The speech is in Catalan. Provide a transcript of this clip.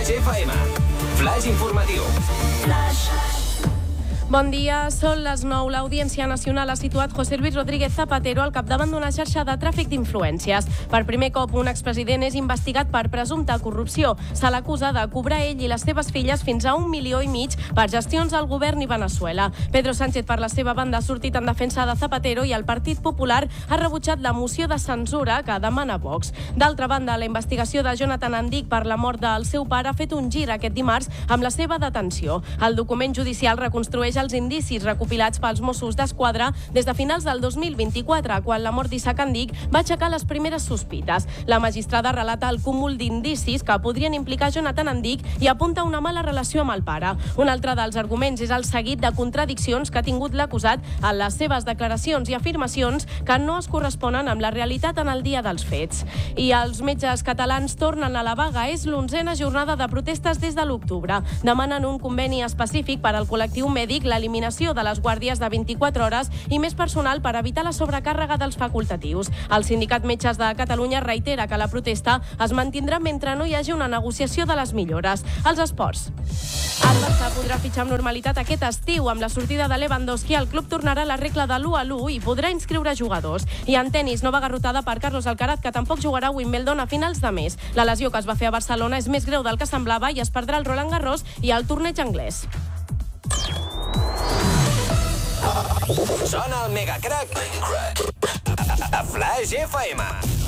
Flash FM. Flash informatiu. Bon dia, són les 9. L'Audiència Nacional ha situat José Luis Rodríguez Zapatero al capdavant d'una xarxa de tràfic d'influències. Per primer cop, un expresident és investigat per presumpta corrupció. Se l'acusa de cobrar ell i les seves filles fins a 1,5 milions per gestions al govern i Veneçuela. Pedro Sánchez, per la seva banda, ha sortit en defensa de Zapatero i el Partit Popular ha rebutjat la moció de censura que demana Vox. D'altra banda, la investigació de Jonathan Andic per la mort del seu pare ha fet un gir aquest dimarts amb la seva detenció. El document judicial reconstrueix els indicis recopilats pels Mossos d'Esquadra des de finals del 2024, quan la mort d'Isaac Andic va aixecar les primeres sospites. La magistrada relata el cúmul d'indicis que podrien implicar Jonathan Andic i apunta una mala relació amb el pare. Un altre dels arguments és el seguit de contradiccions que ha tingut l'acusat en les seves declaracions i afirmacions que no es corresponen amb la realitat en el dia dels fets. I els metges catalans tornen a la vaga. És l'11a jornada de protestes des de l'octubre. Demanen un conveni específic per al col·lectiu mèdic, l'eliminació de les guàrdies de 24 hores i més personal per evitar la sobrecàrrega dels facultatius. El Sindicat Metges de Catalunya reitera que la protesta es mantindrà mentre no hi hagi una negociació de les millores. Els esports. El Barça podrà fitxar amb normalitat aquest estiu. Amb la sortida de Lewandowski, el club tornarà a la regla de l'1-1 i podrà inscriure jugadors. I en tenis, nova garrotada per Carlos Alcaraz, que tampoc jugarà a Wimbledon a finals de mes. La lesió que es va fer a Barcelona és més greu del que semblava i es perdrà el Roland Garros i el torneig anglès. Sona el Megacrack a Flash FM.